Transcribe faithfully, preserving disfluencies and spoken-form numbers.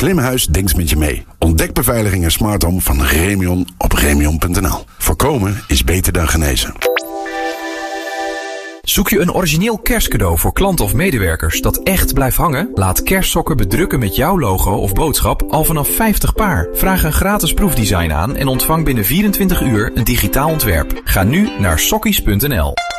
slimme huis denkt met je mee. Ontdek beveiliging en smart home van Remion op remion punt n l. Voorkomen is beter dan genezen. Zoek je een origineel kerstcadeau voor klanten of medewerkers dat echt blijft hangen? Laat kerstsokken bedrukken met jouw logo of boodschap al vanaf vijftig paar. Vraag een gratis proefdesign aan en ontvang binnen vierentwintig uur een digitaal ontwerp. Ga nu naar sokkies punt n l.